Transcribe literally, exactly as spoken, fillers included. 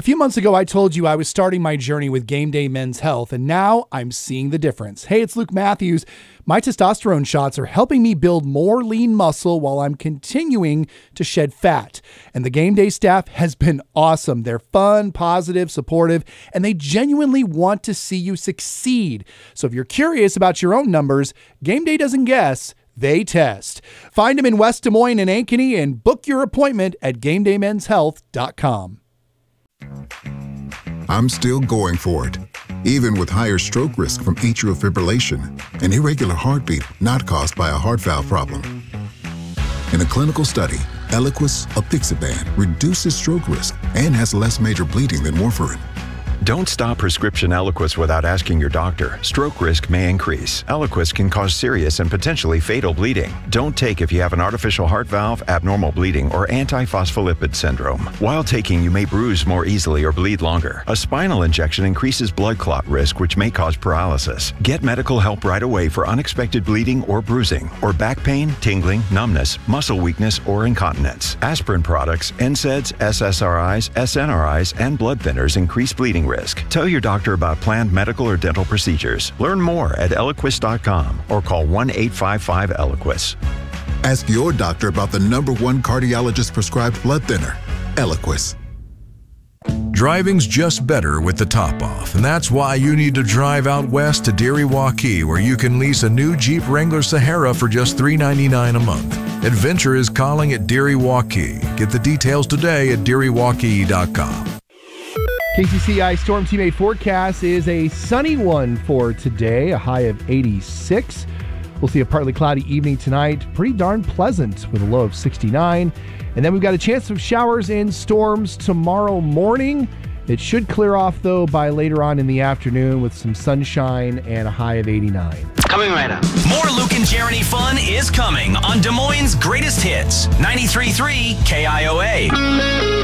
A few months ago, I told you I was starting my journey with Game Day Men's Health, and now I'm seeing the difference. Hey, it's Luke Matthews. My testosterone shots are helping me build more lean muscle while I'm continuing to shed fat. And the Game Day staff has been awesome. They're fun, positive, supportive, and they genuinely want to see you succeed. So if you're curious about your own numbers, Game Day doesn't guess. They test. Find them in West Des Moines and Ankeny and book your appointment at game day men's health dot com. I'm still going for it, even with higher stroke risk from atrial fibrillation, an irregular heartbeat not caused by a heart valve problem. In a clinical study, Eliquis apixaban reduces stroke risk and has less major bleeding than warfarin. Don't stop prescription Eliquis without asking your doctor. Stroke risk may increase. Eliquis can cause serious and potentially fatal bleeding. Don't take if you have an artificial heart valve, abnormal bleeding, or antiphospholipid syndrome. While taking, you may bruise more easily or bleed longer. A spinal injection increases blood clot risk, which may cause paralysis. Get medical help right away for unexpected bleeding or bruising, or back pain, tingling, numbness, muscle weakness, or incontinence. Aspirin products, N SAIDs, S S R Is, S N R Is, and blood thinners increase bleeding risk. Tell your doctor about planned medical or dental procedures. Learn more at eliquis dot com or call one eight five five Eliquis. Ask your doctor about the number one cardiologist prescribed blood thinner, Eliquis. Driving's just better with the top off, and that's why you need to drive out west to Deary Waukee, where you can lease a new Jeep Wrangler Sahara for just three hundred ninety-nine dollars a month. Adventure is calling at Deary Waukee. Get the details today at deary waukee dot com. K C C I Storm Team eight forecast is a sunny one for today, a high of eighty-six. We'll see a partly cloudy evening tonight, pretty darn pleasant with a low of sixty-nine. And then we've got a chance of showers and storms tomorrow morning. It should clear off, though, by later on in the afternoon with some sunshine and a high of eighty-nine. Coming right up. More Luke and Jeremy fun is coming on Des Moines' Greatest Hits, ninety-three point three K I O A.